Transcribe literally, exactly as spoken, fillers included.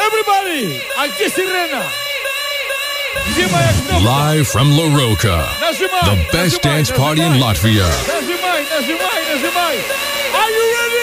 Everybody, aquí Sirena. Live from La Roca, the best dance party in Latvia. Are you ready?